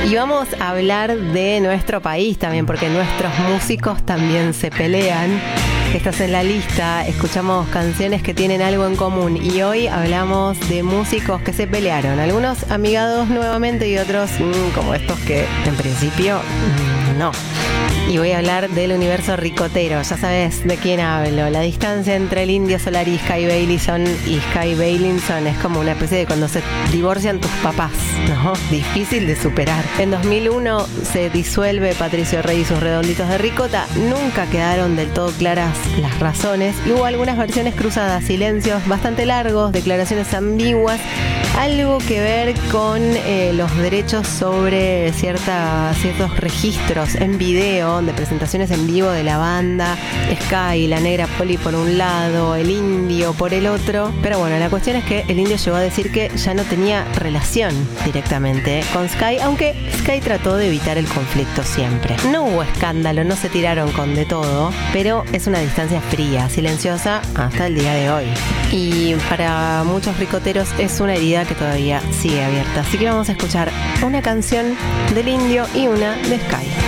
Y vamos a hablar de nuestro país también, porque nuestros músicos también se pelean. Estás en la lista, escuchamos canciones que tienen algo en común y hoy hablamos de músicos que se pelearon. Algunos amigados nuevamente y otros como estos que en principio no. Y voy a hablar del universo ricotero. Ya sabes de quién hablo. La distancia entre el Indio Solari y Sky Bailinson es como una especie de cuando se divorcian tus papás, ¿no? Difícil de superar. En 2001 se disuelve Patricio Rey y sus Redonditos de Ricota. Nunca quedaron del todo claras las razones y hubo algunas versiones cruzadas, silencios bastante largos, declaraciones ambiguas, algo que ver con los derechos sobre ciertos registros en video de presentaciones en vivo de la banda, Sky, la Negra Poli por un lado, el Indio por el otro. Pero bueno, la cuestión es que el Indio llegó a decir que ya no tenía relación directamente con Sky, aunque Sky trató de evitar el conflicto siempre. No hubo escándalo, no se tiraron con de todo, pero es una distancia fría, silenciosa hasta el día de hoy. Y para muchos ricoteros es una herida que todavía sigue abierta. Así que vamos a escuchar una canción del Indio y una de Sky.